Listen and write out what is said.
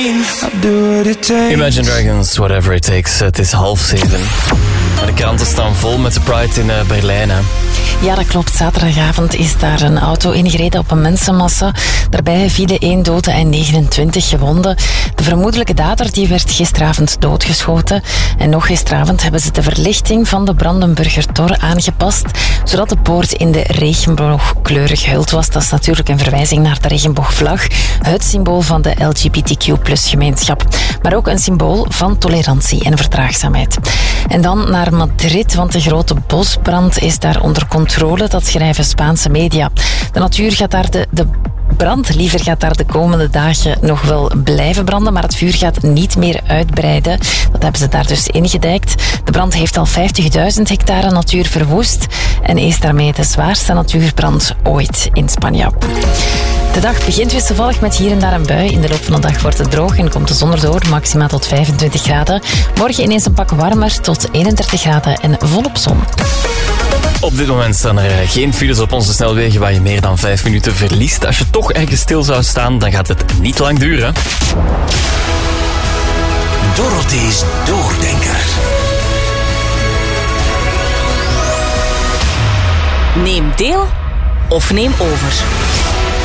Imagine Dragons, Whatever It Takes. Het is 6:30. De kranten staan vol met de Pride in Berlijn. Hè? Ja, dat klopt. Zaterdagavond is daar een auto ingereden op een mensenmassa. Daarbij vielen 1 dode en 29 gewonden. De vermoedelijke dader die werd gisteravond doodgeschoten. En nog gisteravond hebben ze de verlichting van de Brandenburger Tor aangepast, zodat de poort in de regenboogkleuren gehuld was. Dat is natuurlijk een verwijzing naar de regenboogvlag, het symbool van de LGBTQ+-gemeenschap. Maar ook een symbool van tolerantie en verdraagzaamheid. En dan naar Madrid, want de grote bosbrand is daar onder controle. Dat schrijven Spaanse media. De natuur gaat daar de brand gaat daar de komende dagen nog wel blijven branden, maar het vuur gaat niet meer uitbreiden. Dat hebben ze daar dus ingedijkt. De brand heeft al 50.000 hectare natuur verwoest en is daarmee de zwaarste natuurbrand ooit in Spanje. De dag begint wisselvallig met hier en daar een bui. In de loop van de dag wordt het droog en komt de zon erdoor, maxima tot 25 graden. Morgen ineens een pak warmer tot 31 graden en volop zon. Op dit moment staan er geen files op onze snelwegen waar je meer dan 5 minuten verliest. Als je toch ergens stil zou staan, dan gaat het niet lang duren. Dorothee's Doordenker. Neem deel of neem over.